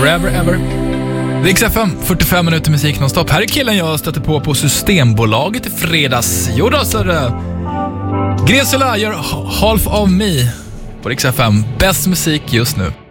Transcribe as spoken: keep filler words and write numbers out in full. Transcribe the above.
Forever Ever. Rix F M, fyrtiofem minuter musik nonstop. Här är killen jag stötte på på Systembolaget i fredags. Jo då, så det. Gresula gör Half of Me på Rix F M. Bäst musik just nu.